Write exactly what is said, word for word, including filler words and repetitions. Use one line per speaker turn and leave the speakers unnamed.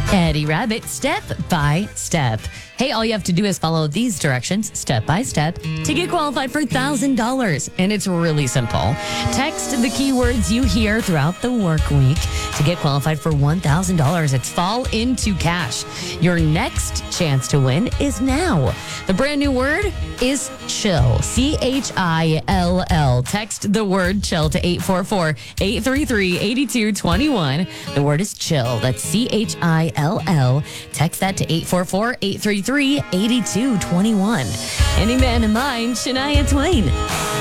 Eddie Rabbit, step by step. Hey, all you have to do is follow these directions step by step to get qualified for one thousand dollars. And it's really simple. Text the keywords you hear throughout the work week to get qualified for one thousand dollars. It's fall into cash. Your next chance to win is now. The brand new word is chill. C H I L L. Text the word chill to eight four four, eight three three, eight two two one. The word is chill. That's C H I L L. Text that to eight four four, eight three three, eight two two one. Any man in mind, Shania Twain.